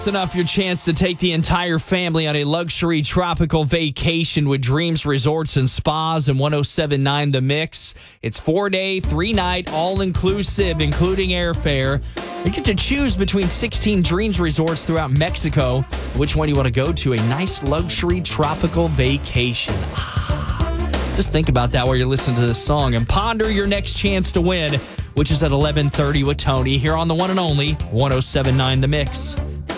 Enough your chance to take the entire family on a luxury tropical vacation with Dreams Resorts and Spas and 107.9 The Mix. It's 4-day, 3-night, all-inclusive, including airfare. You get to choose between 16 Dreams Resorts throughout Mexico. Which one you want to go to? A nice luxury tropical vacation. Just think about that while you're listening to this song and ponder your next chance to win, which is at 11:30 with Tony here on the one and only 107.9 The Mix.